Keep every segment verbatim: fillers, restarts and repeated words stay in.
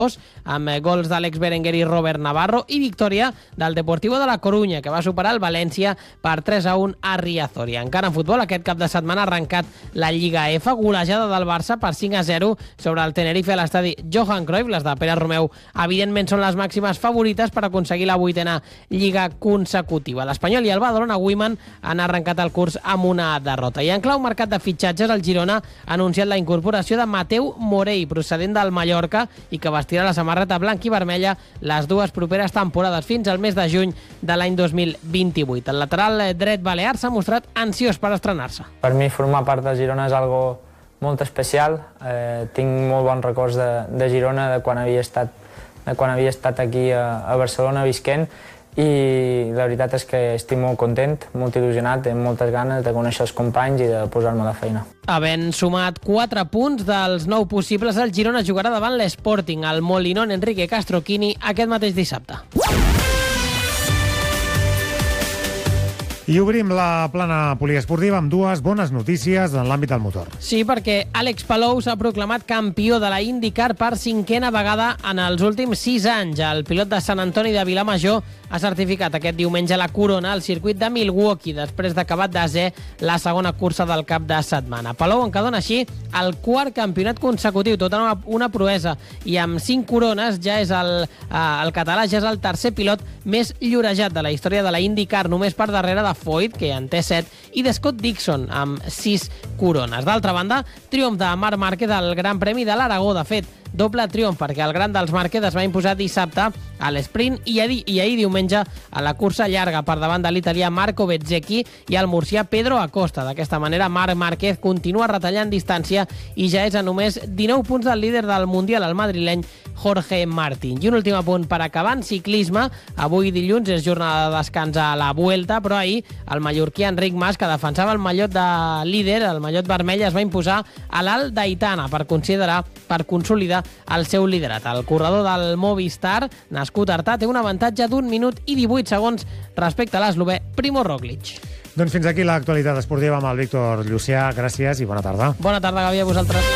amb gols d'Àlex Berenguer i Robert Navarro, i victòria del Deportivo de la Coruña, que va superar el València per tres a un a Riazor. I encara en futbol, aquest cap de setmana ha arrencat la Lliga F, golejada del Barça per cinc a zero sobre el Tenerife a l'estadi Johan Cruyff. Les de Pere Romeu, evidentment, són les màximes favorites per aconseguir la vuitena Lliga consecutiva. L'Espanyol i el Badalona Women han arrencat el curs amb una derrota. I en clau mercat de fitxatges, el Girona ha anunciat la incorporació de Mateu Morell, procedent del Mallorca, i que vestirà la samarreta blanc i vermella les dues properes temporades fins al mes de juny de l'any dos mil vint-i-vuit. El lateral dret balear s'ha mostrat ansiós per estrenar-se. Per mi formar part de Girona és algo molt especial. Eh, tinc molt bons records de, de Girona, de quan havia estat, de quan havia estat aquí a, a Barcelona visquent, i la veritat és que estic molt content, molt il·lusionat, amb moltes ganes de conèixer els companys i de posar-me a la feina. Havent sumat quatre punts dels nou possibles, el Girona jugarà davant l'Sporting al Molinón Enrique Castroquini aquest mateix dissabte. I obrim la plana poliesportiva amb dues bones notícies en l'àmbit del motor. Sí, perquè Àlex Palou s'ha proclamat campió de la IndyCar per cinquena vegada en els últims sis anys. El pilot de Sant Antoni de Vilamajor ha certificat aquest diumenge la corona al circuit de Milwaukee, després d'acabar desè la segona cursa del cap de setmana. Palou encadona així el quart campionat consecutiu, tota una, una proesa, i amb cinc corones ja és el, eh, el català ja és el tercer pilot més llorejat de la història de la IndyCar, només per darrere de Foyt, que en té set, i de Scott Dixon, amb sis corones. D'altra banda, triomf de Marc Márquez al Gran Premi de l'Aragó. De fet, doble triomf, perquè el Gran dels Márquez es va imposar dissabte a l'esprint i ahir, i ahir diumenge a la cursa llarga per davant de l'italià Marco Bezzecchi i el murcià Pedro Acosta. D'aquesta manera, Marc Márquez continua retallant distància i ja és a només dinou punts del líder del Mundial, el madrileny Jorge Martín. I un últim apunt per acabar en ciclisme. Avui dilluns és jornada de descans a la Vuelta, però ahir el mallorquí Enric Mas, que defensava el mallot de líder, el mallot vermell, es va imposar a l'Alt d'Aitana per considerar, per consolidar el seu liderat. El corredor del Movistar, nascut a Artà, té un avantatge d'un minut i divuit segons respecte a l'eslovè Primo Roglic. Doncs fins aquí l'actualitat esportiva amb el Víctor Llucià. Gràcies i bona tarda. Bona tarda, Gavi, a vosaltres.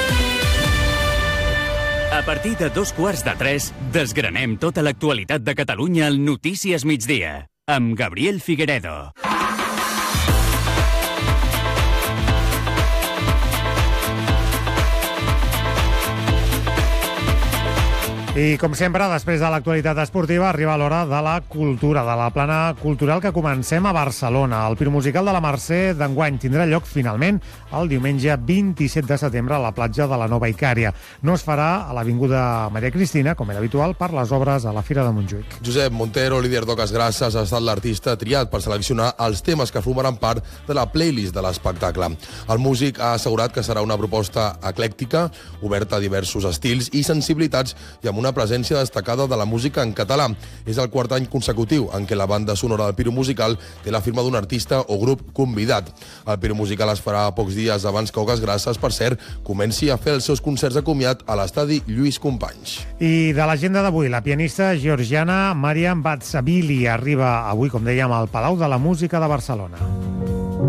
A partir de dos quarts de tres, desgranem tota l'actualitat de Catalunya al Notícies Migdia, amb Gabriel Figueredo. I, com sempre, després de l'actualitat esportiva, arriba l'hora de la cultura, de la plana cultural que comencem a Barcelona. El Piromusical de la Mercè d'enguany tindrà lloc, finalment, el diumenge vint-i-set de setembre a la platja de la Nova Icària. No es farà a l'Avinguda Maria Cristina, com era habitual, per les obres a la Fira de Montjuïc. Josep Montero, líder d'Oques Grasses, ha estat l'artista triat per seleccionar els temes que formaran part de la playlist de l'espectacle. El músic ha assegurat que serà una proposta eclèctica, oberta a diversos estils i sensibilitats i amb una presència destacada de la música en català. És el quart any consecutiu en què la banda sonora del Piromusical té la firma d'un artista o grup convidat. El Piromusical es farà pocs dies abans que Oques Grasses, per cert, comenci a fer els seus concerts de comiat a l'estadi Lluís Companys. I de l'agenda d'avui, la pianista georgiana Mariam Batsabili arriba avui, com dèiem, al Palau de la Música de Barcelona.